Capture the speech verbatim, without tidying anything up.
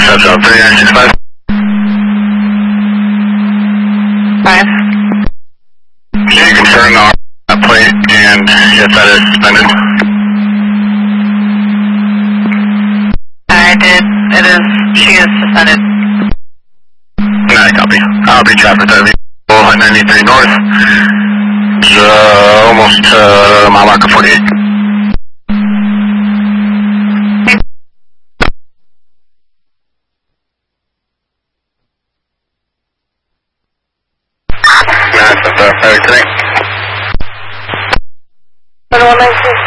Central three nine six five. Five. Can you confirm the plate and if that is suspended? I did. It is. She is suspended. Not a copy. I'll be traffic driving ninety-three north. Uh, almost uh, mile marker forty-eight. That's the fire today. one one nine six.